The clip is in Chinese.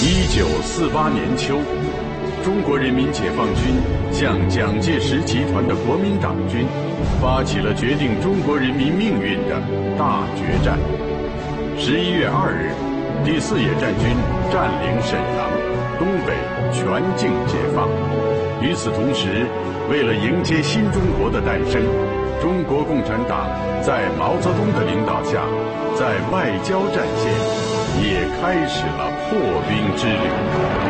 1948年秋，中国人民解放军向蒋介石集团的国民党军发起了决定中国人民命运的大决战。11月2日，第4野战军占领沈阳，东北全境解放。与此同时，为了迎接新中国的诞生，中国共产党在毛泽东的领导下，在外交战线也开始了破冰之旅。